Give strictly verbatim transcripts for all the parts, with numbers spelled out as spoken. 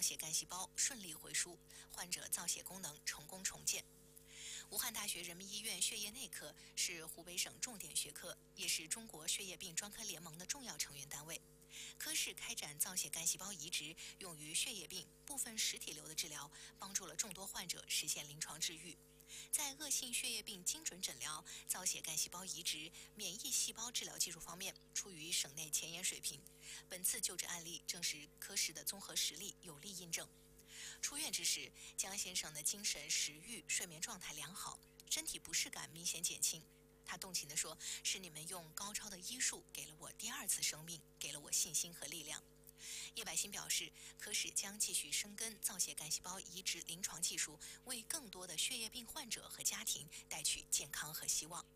血干细胞顺利回输，患者造血功能成功重建。武汉大学人民医院血液内科是湖北省重点学科，也是中国血液病专科联盟的重要成员单位。科室开展造血干细胞移植用于血液病、部分实体瘤的治疗，帮助了众多患者实现临床治愈。在恶性血液病精准诊疗、造血干细胞移植、免疫细胞治疗技术方面，处于省内前沿水平。本次就诊案例证实科室的综合实力有力印证。出院之时，江先生的精神、食欲、睡眠状态良好，身体不适感明显减轻。他动情地说：“是你们用高超的医术给了我第二次生命，给了我信心和力量。”叶百欣表示，科室将继续深耕造血干细胞移植临床技术，为更多的血液病患者和家庭带去健康和希望。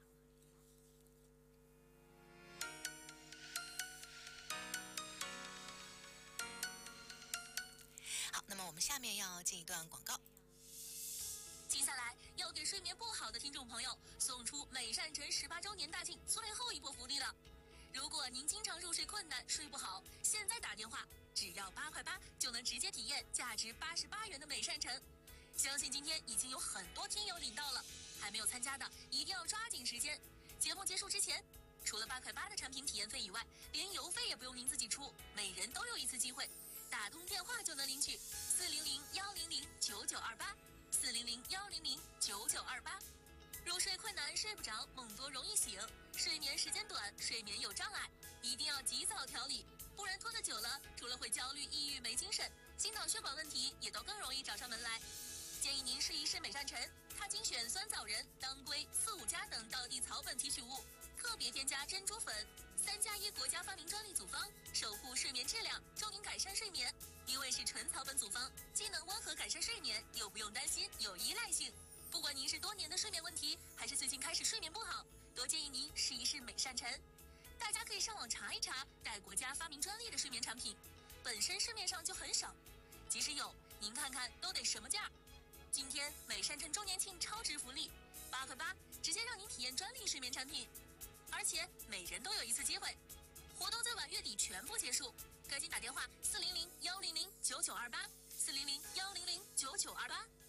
好，那么我们下面要进一段广告。 接下来要给睡眠不好的听众朋友送出美善晨十八周年大庆最后一波福利了。如果您经常入睡困难、睡不好，现在打电话只要八块八就能直接体验价值八十八元的美善晨。相信今天已经有很多听友领到了，还没有参加的一定要抓紧时间。节目结束之前，除了八块八的产品体验费以外，连邮费也不用您自己出，每人都有一次机会，打通电话就能领取四零零幺零零九九二八四零零幺零零九九二八。入睡困难、睡不着、梦多容易醒，睡眠时间短、睡眠有障碍，一定要及早调理，不然拖得久了，除了会焦虑、抑郁、没精神，心脑血管问题也都更容易找上门来。建议您试一试美善晨，它精选酸枣仁、当归、四五加等道地草本提取物，特别添加珍珠粉，三加一国家发明专利组方，守护睡眠质量，助您改善睡眠。因为是纯草本组方，既能温和改善睡眠，又不用担心有依赖性。不管您是多年的睡眠问题，还是最近开始睡眠不好，都建议您试一试美善晨。大家可以上网查一查带国家发明专利的睡眠产品，本身市面上就很少，即使有，您看看都得什么价。今天美善晨周年庆超值福利，八块八直接让您体验专利睡眠产品，而且每人都有一次机会。活动在晚月底全部结束，赶紧打电话四零零幺零零九九二八四零零幺零零九九二八。